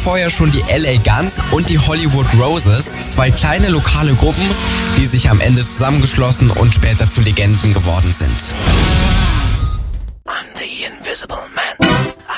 vorher schon die LA Guns und die Hollywood Roses, 2 kleine lokale Gruppen, die sich am Ende zusammengeschlossen und später zu Legenden geworden sind.